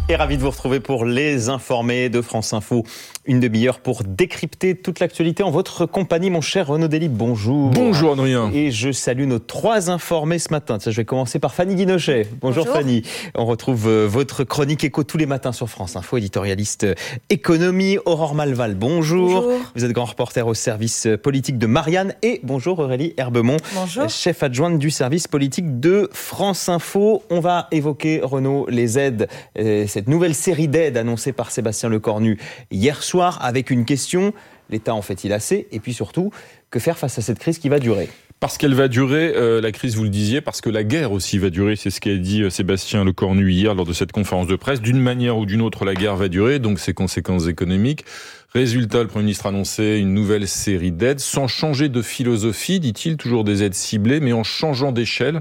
Et ravi de vous retrouver pour les informés de France Info. Une demi-heure pour décrypter toute l'actualité en votre compagnie, mon cher Renaud Dely. Bonjour. Bonjour Adrien. Et je salue nos 3 informés ce matin. Tiens, je vais commencer par Fanny Guinochet. Bonjour Fanny. On retrouve votre chronique éco tous les matins sur France Info, éditorialiste économie. Aurore Malval, bonjour. Vous êtes grand reporter au service politique de Marianne. Et bonjour Aurélie Herbemont, chef adjointe du service politique de France Info. On va évoquer, Renaud, les aides, cette nouvelle série d'aides annoncée par Sébastien Lecornu hier soir, avec une question: l'État en fait-il assez? Et puis surtout, que faire face à cette crise qui va durer? Parce qu'elle va durer, la crise, vous le disiez, parce que la guerre aussi va durer, c'est ce qu'a dit Sébastien Lecornu hier lors de cette conférence de presse. D'une manière ou d'une autre, la guerre va durer, donc ses conséquences économiques. Résultat, le Premier ministre a annoncé une nouvelle série d'aides, sans changer de philosophie, dit-il, toujours des aides ciblées, mais en changeant d'échelle.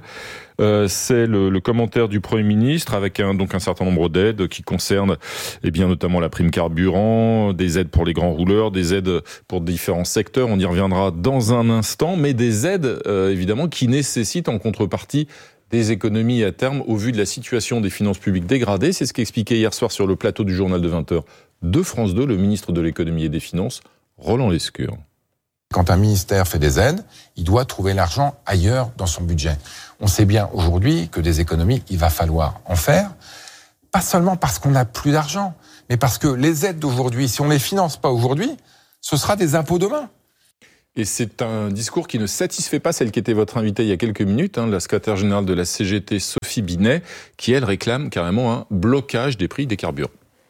C'est le commentaire du Premier ministre, avec donc un certain nombre d'aides qui concernent notamment la prime carburant, des aides pour les grands rouleurs, des aides pour différents secteurs, on y reviendra dans un instant, mais des aides évidemment qui nécessitent en contrepartie des économies à terme au vu de la situation des finances publiques dégradées. C'est ce qu'expliquait hier soir sur le plateau du journal de 20h de France 2, le ministre de l'économie et des finances, Roland Lescure. Quand un ministère fait des aides, il doit trouver l'argent ailleurs dans son budget. On sait bien aujourd'hui que des économies, il va falloir en faire, pas seulement parce qu'on n'a plus d'argent, mais parce que les aides d'aujourd'hui, si on ne les finance pas aujourd'hui, ce sera des impôts demain. Et c'est un discours qui ne satisfait pas celle qui était votre invitée il y a quelques minutes, la secrétaire générale de la CGT, Sophie Binet, qui, elle, réclame carrément un blocage des prix des carburants.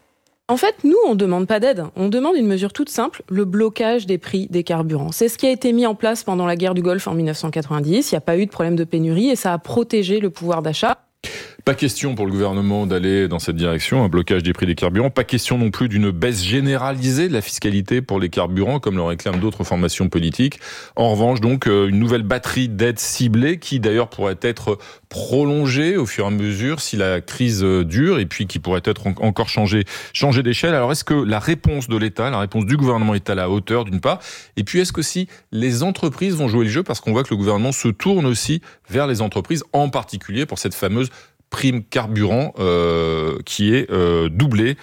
En fait, nous, on ne demande pas d'aide. On demande une mesure toute simple, le blocage des prix des carburants. C'est ce qui a été mis en place pendant la guerre du Golfe en 1990. Il n'y a pas eu de problème de pénurie et ça a protégé le pouvoir d'achat. Pas question pour le gouvernement d'aller dans cette direction, un blocage des prix des carburants. Pas question non plus d'une baisse généralisée de la fiscalité pour les carburants, comme le réclament d'autres formations politiques. En revanche, donc, une nouvelle batterie d'aides ciblées qui, d'ailleurs, pourrait être prolongée au fur et à mesure si la crise dure et puis qui pourrait être encore changer d'échelle. Alors, est-ce que la réponse de l'État, la réponse du gouvernement est à la hauteur, d'une part? Et puis, est-ce que si les entreprises vont jouer le jeu? Parce qu'on voit que le gouvernement se tourne aussi vers les entreprises, en particulier pour cette fameuse prime carburant qui est doublée,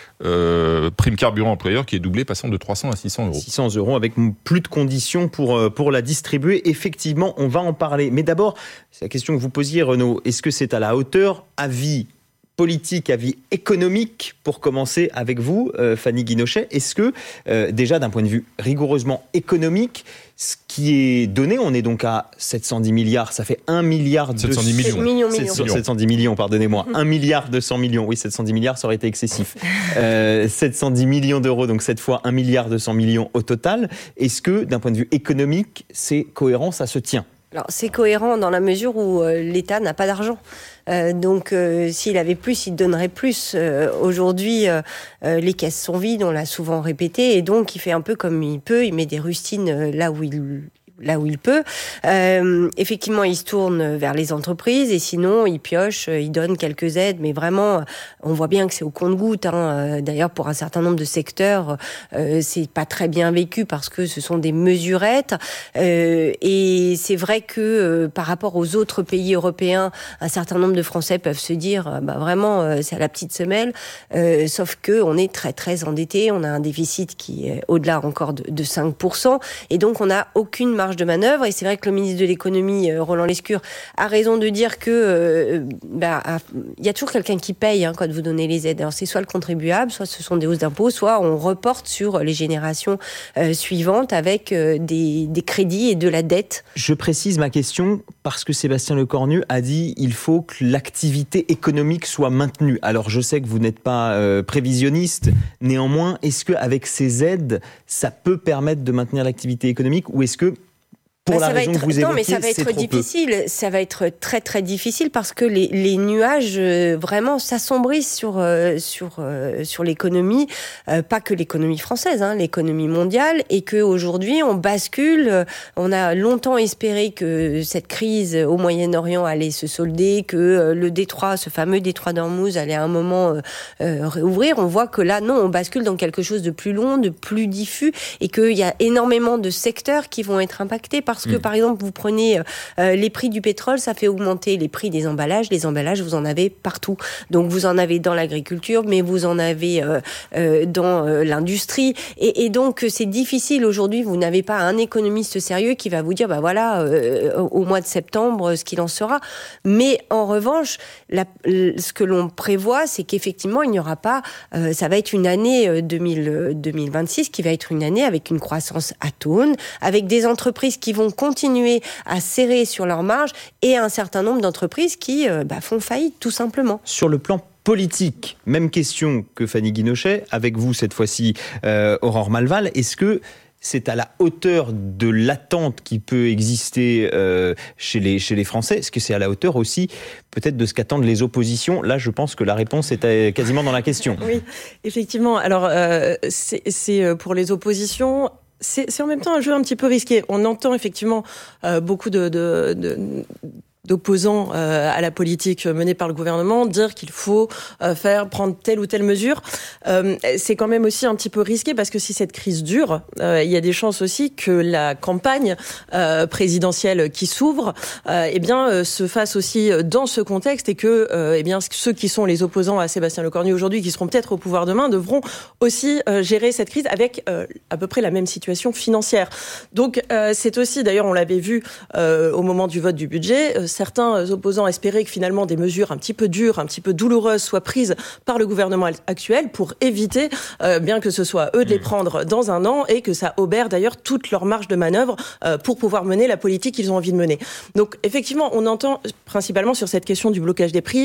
prime carburant employeur qui est doublée, passant de 300 à 600 euros. 600 euros avec plus de conditions pour la distribuer. Effectivement, on va en parler. Mais d'abord, c'est la question que vous posiez, Renaud. Est-ce que c'est à la hauteur? Avis politique, avis économique, pour commencer avec vous, Fanny Guinochet. Est-ce que, déjà d'un point de vue rigoureusement économique, ce qui est donné, on est donc à 710 milliards, ça fait 1 milliard... 710 millions. 710 millions, pardonnez-moi. 1 milliard 200 millions. Oui, 710 milliards, ça aurait été excessif. 710 millions d'euros, donc cette fois 1 milliard 200 millions au total. Est-ce que, d'un point de vue économique, c'est cohérent, ça se tient? Alors, c'est cohérent dans la mesure où l'État n'a pas d'argent. Donc, s'il avait plus, il donnerait plus. Aujourd'hui, les caisses sont vides, on l'a souvent répété, et donc il fait un peu comme il peut, il met des rustines là où il peut. Effectivement, il se tourne vers les entreprises et sinon, il pioche, il donne quelques aides. Mais vraiment, on voit bien que c'est au compte-gouttes. D'ailleurs, pour un certain nombre de secteurs, c'est pas très bien vécu parce que ce sont des mesurettes. Et c'est vrai que par rapport aux autres pays européens, un certain nombre de Français peuvent se dire vraiment, c'est à la petite semelle. Sauf que on est très, très endetté. On a un déficit qui est au-delà encore de 5%. Et donc, on n'a aucune marge de manœuvre, et c'est vrai que le ministre de l'économie, Roland Lescure, a raison de dire que y a toujours quelqu'un qui paye quand vous donnez les aides. Alors c'est soit le contribuable, soit ce sont des hausses d'impôts, soit on reporte sur les générations suivantes avec des crédits et de la dette. Je précise ma question parce que Sébastien Lecornu a dit il faut que l'activité économique soit maintenue. Alors je sais que vous n'êtes pas prévisionniste, néanmoins, est-ce qu'avec ces aides, ça peut permettre de maintenir l'activité économique, ou est-ce que pour la raison que vous évoquez, non, mais ça va être difficile. Ça va être très très difficile parce que les nuages vraiment s'assombrissent sur l'économie, pas que l'économie française, l'économie mondiale, et que aujourd'hui on bascule. On a longtemps espéré que cette crise au Moyen-Orient allait se solder, que le détroit, ce fameux détroit d'Ormuz, allait à un moment réouvrir. On voit que là, non, on bascule dans quelque chose de plus long, de plus diffus, et qu'il y a énormément de secteurs qui vont être impactés parce que, par exemple, vous prenez les prix du pétrole, ça fait augmenter les prix des emballages. Les emballages, vous en avez partout. Donc, vous en avez dans l'agriculture, mais vous en avez dans l'industrie. Et donc, c'est difficile aujourd'hui. Vous n'avez pas un économiste sérieux qui va vous dire, au mois de septembre, ce qu'il en sera. Mais en revanche, ce que l'on prévoit, c'est qu'effectivement, il n'y aura pas... ça va être une année 2026 qui va être une année avec une croissance atone, avec des entreprises qui vont continuer à serrer sur leurs marges et un certain nombre d'entreprises qui font faillite, tout simplement. Sur le plan politique, même question que Fanny Guinochet, avec vous cette fois-ci, Aurore Malval. Est-ce que c'est à la hauteur de l'attente qui peut exister chez les Français? Est-ce que c'est à la hauteur aussi peut-être de ce qu'attendent les oppositions? Là, je pense que la réponse est quasiment dans la question. Oui, effectivement. Alors, c'est pour les oppositions... C'est en même temps un jeu un petit peu risqué. On entend effectivement beaucoup d'opposants à la politique menée par le gouvernement dire qu'il faut prendre telle ou telle mesure. C'est quand même aussi un petit peu risqué parce que si cette crise dure, il y a des chances aussi que la campagne présidentielle qui s'ouvre se fasse aussi dans ce contexte et que ceux qui sont les opposants à Sébastien Lecornu aujourd'hui, qui seront peut-être au pouvoir demain, devront aussi gérer cette crise avec à peu près la même situation financière. Donc c'est aussi, d'ailleurs on l'avait vu au moment du vote du budget, certains opposants espéraient que finalement des mesures un petit peu dures, un petit peu douloureuses soient prises par le gouvernement actuel pour éviter bien que ce soit eux de les prendre dans un an et que ça obère d'ailleurs toute leur marge de manœuvre pour pouvoir mener la politique qu'ils ont envie de mener. Donc effectivement, on entend principalement sur cette question du blocage des prix